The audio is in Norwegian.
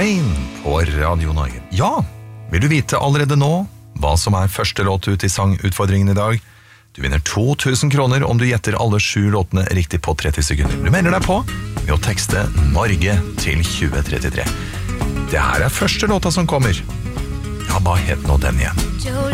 Rain på Radio Norge. Ja, vil du vite allerede nå hva som første låt ut i sangutfordringen i dag? Du vinner 2000 kroner om du gjetter alle 7 låtene riktig på 30 sekunder. Du melder deg på ved å tekste Norge til 2033. Det her første låta som kommer. Ja, hva het nå den igjen?